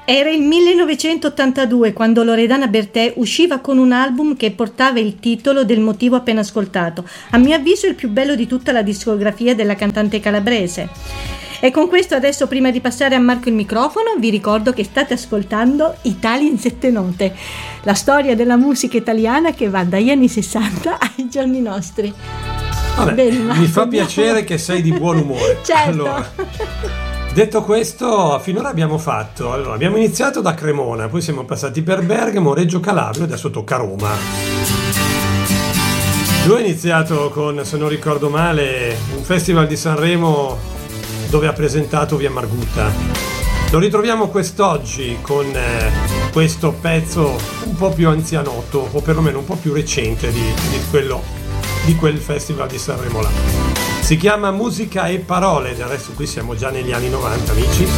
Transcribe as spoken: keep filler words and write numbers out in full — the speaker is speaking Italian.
Era il millenovecentottantadue quando Loredana Bertè usciva con un album che portava il titolo del motivo appena ascoltato, a mio avviso il più bello di tutta la discografia della cantante calabrese. E con questo adesso, prima di passare a Marco il microfono, vi ricordo che state ascoltando Italia in sette note, la storia della musica italiana che va dagli anni sessanta ai giorni nostri. Vabbè, Bene, mi fa piacere che sei di buon umore. Certo. Allora, detto questo, finora abbiamo fatto, allora, abbiamo iniziato da Cremona, poi siamo passati per Bergamo, Reggio Calabria, adesso tocca Roma. Lui ha iniziato con, se non ricordo male, un festival di Sanremo dove ha presentato Via Margutta. Lo ritroviamo quest'oggi con eh, questo pezzo un po' più anzianotto, o perlomeno un po' più recente di, di, quello, di quel festival di Sanremo là. Si chiama Musica e Parole, del resto qui siamo già negli anni novanta, amici.